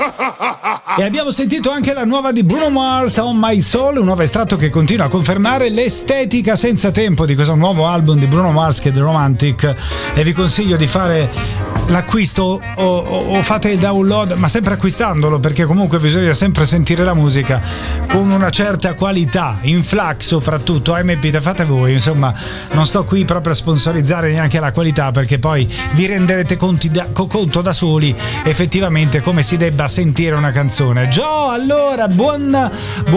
E abbiamo sentito anche la nuova di Bruno Mars, On My Soul, un nuovo estratto che continua a confermare l'estetica senza tempo di questo nuovo album di Bruno Mars, che è The Romantic, e vi consiglio di fare l'acquisto o fate il download, ma sempre acquistandolo, perché comunque bisogna sempre sentire la musica con una certa qualità, in FLAC soprattutto, MP, fate voi, insomma, non sto qui proprio a sponsorizzare neanche la qualità, perché poi vi renderete conto da soli effettivamente come si debba sentire una canzone. Joe, allora buona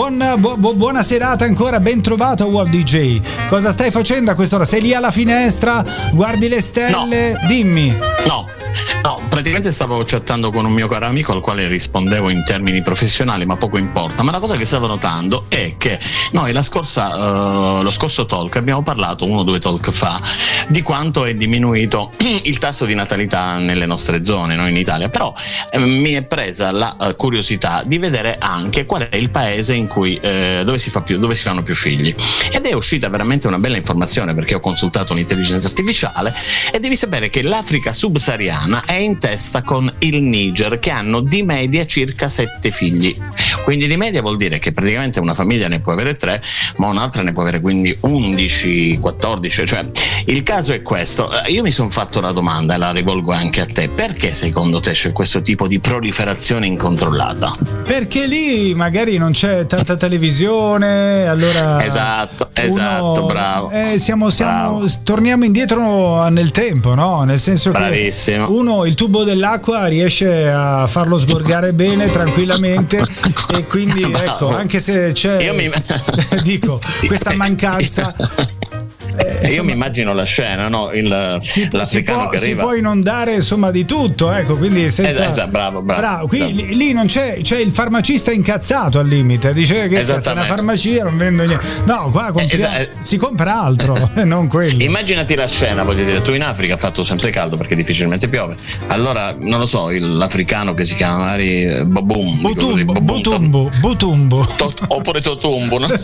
serata ancora, ben trovato Wow DJ. Cosa stai facendo a quest'ora? Sei lì alla finestra, guardi le stelle? No. Dimmi. No, praticamente stavo chattando con un mio caro amico al quale rispondevo in termini professionali, ma poco importa. Ma la cosa che stavo notando è che noi lo scorso talk abbiamo parlato, 1 o 2 talk fa, di quanto è diminuito il tasso di natalità nelle nostre zone, noi in Italia. Però mi è presa la curiosità di vedere anche qual è il paese in cui dove si fanno più figli. Ed è uscita veramente una bella informazione, perché ho consultato un'intelligenza artificiale, e devi sapere che l'Africa subsahariana è in testa con il Niger, che hanno di media circa 7 figli. Quindi di media vuol dire che praticamente una famiglia ne può avere 3, ma un'altra ne può avere quindi 11, 14. Cioè, il caso è questo. Io mi sono fatto la domanda, e la rivolgo anche a te: perché secondo te c'è questo tipo di proliferazione incontrollata? Perché lì magari non c'è tanta televisione, allora esatto, bravo. Bravo. Torniamo indietro nel tempo, no? Nel senso Bravissimo. che uno il tubo dell'acqua riesce a farlo sgorgare bene, tranquillamente, e quindi Bravo. Ecco, anche se c'è dico questa mancanza. Io mi immagino la scena, no? L'africano che arriva. Si può inondare, insomma, di tutto, ecco, quindi senza. Esatto, bravo. Qui lì non c'è il farmacista incazzato al limite, dice che cazzo, una farmacia non vendo niente. No, qua si compra altro, non quello. Immaginati la scena, voglio dire, tu in Africa ha fatto sempre caldo perché difficilmente piove. Allora, non lo so, l'africano che si chiama magari Butumbo. Oppure Totumbo, no?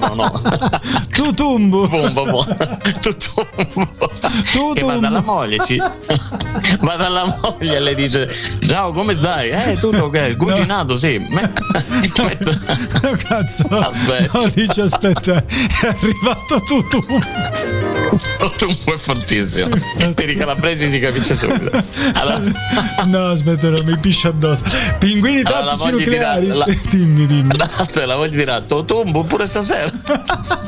Tutumbo. E va dalla moglie e le dice: ciao, come stai? Tutto ok, cucinato, sì. No, cazzo. Aspetta. No, dice aspetta, è arrivato Tutumbo. Tutumbo è fortissimo. Per i calabresi si capisce subito. Allora... No, aspetta, non mi piscio addosso. Pinguini tattici nucleari. Dimmi. Aspetta, la voglio dire: Tutumbo pure stasera.